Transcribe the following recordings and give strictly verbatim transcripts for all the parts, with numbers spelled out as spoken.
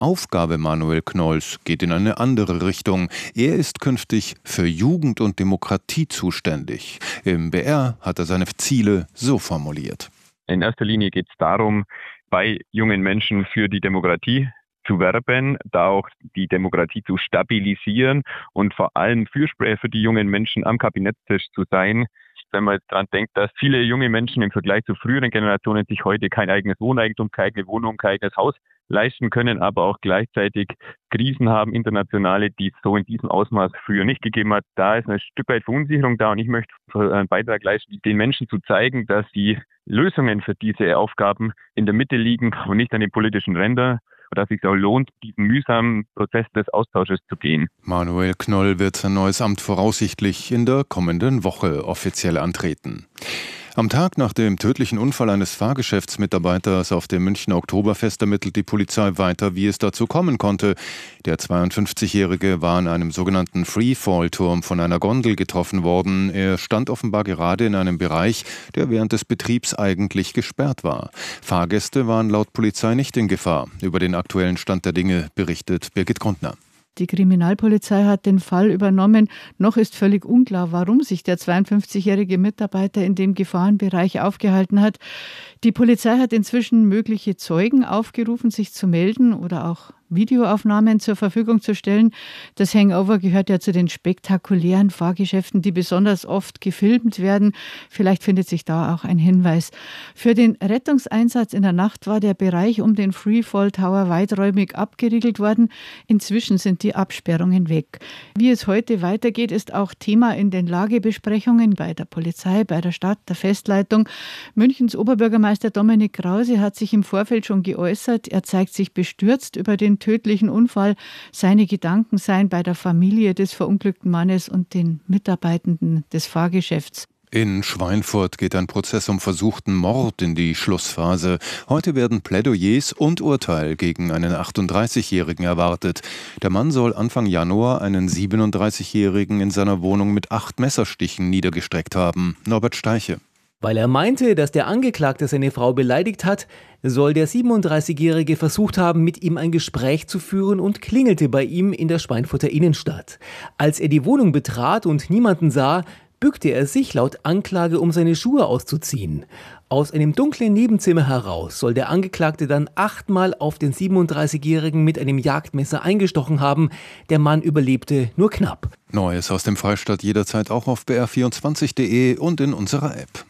Aufgabe Manuel Knolls geht in eine andere Richtung. Er ist künftig für Jugend und Demokratie zuständig. Im B R hat er seine Ziele so formuliert. In erster Linie geht es darum, bei jungen Menschen für die Demokratie zu werben, da auch die Demokratie zu stabilisieren und vor allem Fürsprecher für die jungen Menschen am Kabinettstisch zu sein. Wenn man daran denkt, dass viele junge Menschen im Vergleich zu früheren Generationen sich heute kein eigenes Wohneigentum, keine Wohnung, kein eigenes Haus leisten können, aber auch gleichzeitig Krisen haben, internationale, die es so in diesem Ausmaß früher nicht gegeben hat. Da ist ein Stück weit Verunsicherung da und ich möchte einen Beitrag leisten, den Menschen zu zeigen, dass die Lösungen für diese Aufgaben in der Mitte liegen und nicht an den politischen Rändern. Dass es sich auch lohnt, diesen mühsamen Prozess des Austausches zu gehen. Manuel Knoll wird sein neues Amt voraussichtlich in der kommenden Woche offiziell antreten. Am Tag nach dem tödlichen Unfall eines Fahrgeschäftsmitarbeiters auf dem Münchner Oktoberfest ermittelt die Polizei weiter, wie es dazu kommen konnte. Der zweiundfünfzigjährige war an einem sogenannten Freefall-Turm von einer Gondel getroffen worden. Er stand offenbar gerade in einem Bereich, der während des Betriebs eigentlich gesperrt war. Fahrgäste waren laut Polizei nicht in Gefahr. Über den aktuellen Stand der Dinge berichtet Birgit Grundner. Die Kriminalpolizei hat den Fall übernommen. Noch ist völlig unklar, warum sich der zweiundfünfzigjährige Mitarbeiter in dem Gefahrenbereich aufgehalten hat. Die Polizei hat inzwischen mögliche Zeugen aufgerufen, sich zu melden oder auch Videoaufnahmen zur Verfügung zu stellen. Das Hangover gehört ja zu den spektakulären Fahrgeschäften, die besonders oft gefilmt werden. Vielleicht findet sich da auch ein Hinweis. Für den Rettungseinsatz in der Nacht war der Bereich um den Freefall Tower weiträumig abgeriegelt worden. Inzwischen sind die Absperrungen weg. Wie es heute weitergeht, ist auch Thema in den Lagebesprechungen bei der Polizei, bei der Stadt, der Festleitung. Münchens Oberbürgermeister Dominik Krause hat sich im Vorfeld schon geäußert. Er zeigt sich bestürzt über den tödlichen Unfall. Seine Gedanken seien bei der Familie des verunglückten Mannes und den Mitarbeitenden des Fahrgeschäfts. In Schweinfurt geht ein Prozess um versuchten Mord in die Schlussphase. Heute werden Plädoyers und Urteil gegen einen achtunddreißigjährigen erwartet. Der Mann soll Anfang Januar einen siebenunddreißigjährigen in seiner Wohnung mit acht Messerstichen niedergestreckt haben. Norbert Steiche. Weil er meinte, dass der Angeklagte seine Frau beleidigt hat, soll der siebenunddreißigjährige versucht haben, mit ihm ein Gespräch zu führen und klingelte bei ihm in der Schweinfurter Innenstadt. Als er die Wohnung betrat und niemanden sah, bückte er sich laut Anklage, um seine Schuhe auszuziehen. Aus einem dunklen Nebenzimmer heraus soll der Angeklagte dann achtmal auf den siebenunddreißigjährigen mit einem Jagdmesser eingestochen haben. Der Mann überlebte nur knapp. Neues aus dem Freistaat jederzeit auch auf b r vierundzwanzig punkt d e und in unserer App.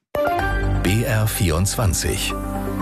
B R vierundzwanzig.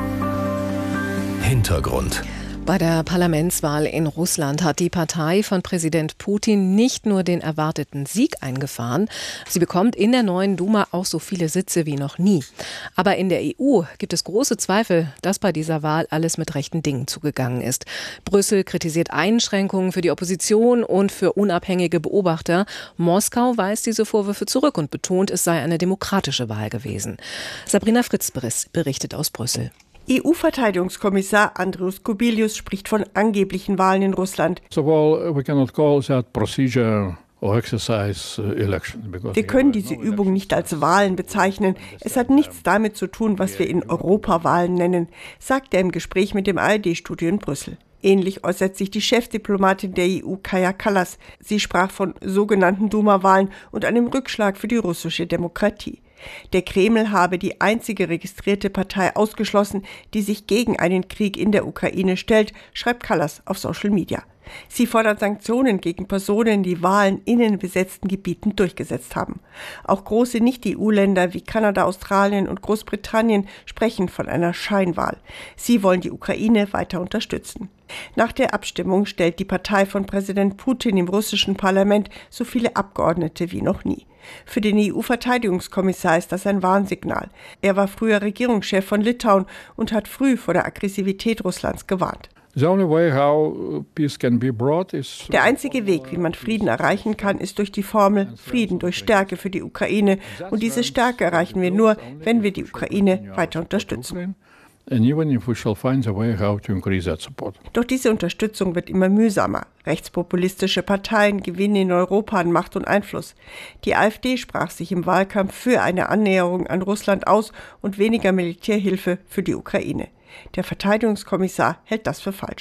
Hintergrund. Bei der Parlamentswahl in Russland hat die Partei von Präsident Putin nicht nur den erwarteten Sieg eingefahren, sie bekommt in der neuen Duma auch so viele Sitze wie noch nie. Aber in der E U gibt es große Zweifel, dass bei dieser Wahl alles mit rechten Dingen zugegangen ist. Brüssel kritisiert Einschränkungen für die Opposition und für unabhängige Beobachter. Moskau weist diese Vorwürfe zurück und betont, es sei eine demokratische Wahl gewesen. Sabrina Fritz berichtet aus Brüssel. E U-Verteidigungskommissar Andrius Kubilius spricht von angeblichen Wahlen in Russland. So, well, we cannot call that procedure or exercise election. Wir können diese Übung nicht als Wahlen bezeichnen. Es hat nichts damit zu tun, was wir in Europawahlen nennen, sagt er im Gespräch mit dem A R D-Studio in Brüssel. Ähnlich äußert sich die Chefdiplomatin der E U, Kaja Kallas. Sie sprach von sogenannten Duma-Wahlen und einem Rückschlag für die russische Demokratie. Der Kreml habe die einzige registrierte Partei ausgeschlossen, die sich gegen einen Krieg in der Ukraine stellt, schreibt Kallas auf Social Media. Sie fordert Sanktionen gegen Personen, die Wahlen in den besetzten Gebieten durchgesetzt haben. Auch große Nicht-E U-Länder wie Kanada, Australien und Großbritannien sprechen von einer Scheinwahl. Sie wollen die Ukraine weiter unterstützen. Nach der Abstimmung stellt die Partei von Präsident Putin im russischen Parlament so viele Abgeordnete wie noch nie. Für den E U-Verteidigungskommissar ist das ein Warnsignal. Er war früher Regierungschef von Litauen und hat früh vor der Aggressivität Russlands gewarnt. The only way how peace can be brought is Der einzige Weg, wie man Frieden erreichen kann, ist durch die Formel Frieden durch Stärke für die Ukraine. Und diese Stärke erreichen wir nur, wenn wir die Ukraine weiter unterstützen. and even if we shall find a way how to increase that support. Doch diese Unterstützung wird immer mühsamer. Rechtspopulistische Parteien gewinnen in Europa an Macht und Einfluss. Die AfD sprach sich im Wahlkampf für eine Annäherung an Russland aus und weniger Militärhilfe für die Ukraine. Der Verteidigungskommissar hält das für falsch.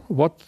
what